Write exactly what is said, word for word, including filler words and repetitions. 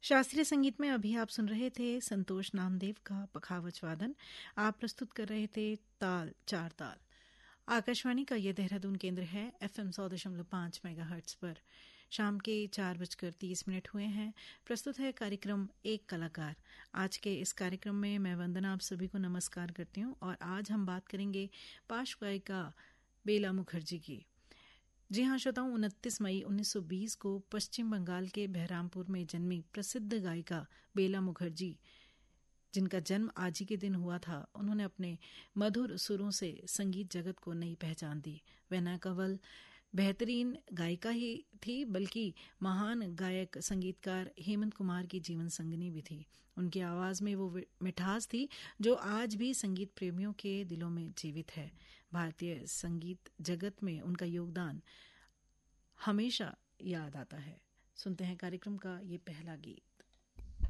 शास्त्रीय संगीत में अभी आप सुन रहे थे संतोष नामदेव का पखावज वादन। आप प्रस्तुत कर रहे थे ताल चार ताल। आकाशवाणी का ये देहरादून केंद्र है एफएम सौ दशमलव पाँच मेगाहर्ट्ज पर। शाम के चार बजकर तीस मिनट हुए हैं। प्रस्तुत है कार्यक्रम एक कलाकार। आज के इस कार्यक्रम में मैं वंदना आप सभी को नमस्कार करती हूँ और आज हम बात करेंगे पार्श्व गायिका बेला मुखर्जी की। जी हाँ श्रोताओं, उनतीस मई उन्नीस सौ बीस को पश्चिम बंगाल के बहरामपुर में जन्मी प्रसिद्ध गायिका बेला मुखर्जी, जिनका जन्म आज ही के दिन हुआ था, उन्होंने अपने मधुर सुरों से संगीत जगत को नई पहचान दी। वह न केवल बेहतरीन गायिका ही थी बल्कि महान गायक संगीतकार हेमंत कुमार की जीवन संगिनी भी थी। उनकी आवाज़ में वो मिठास थी जो आज भी संगीत प्रेमियों के दिलों में जीवित है। भारतीय संगीत जगत में उनका योगदान हमेशा याद आता है। सुनते हैं कार्यक्रम का ये पहला गीत।